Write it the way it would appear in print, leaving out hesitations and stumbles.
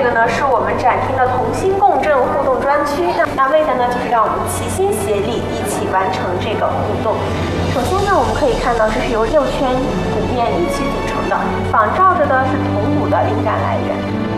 个呢是我们展厅的同心共振互动专区，那为的呢就是让我们齐心协力，一起完成这个互动。首先呢，我们可以看到这是由6圈鼓面一起组成的，仿照着的是铜鼓的灵感来源。